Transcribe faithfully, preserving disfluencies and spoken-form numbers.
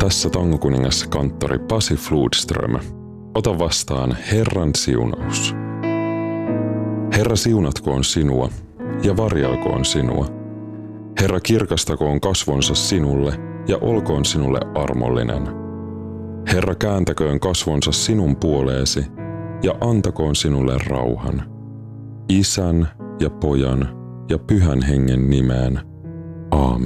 Tässä tangokuningas kanttori Pasi Flodström. Ota vastaan Herran siunaus. Herra siunatkoon sinua ja varjelkoon sinua. Herra kirkastakoon kasvonsa sinulle ja olkoon sinulle armollinen. Herra kääntäköön kasvonsa sinun puoleesi ja antakoon sinulle rauhan. Isän ja Pojan ja Pyhän Hengen nimeen. Aamen.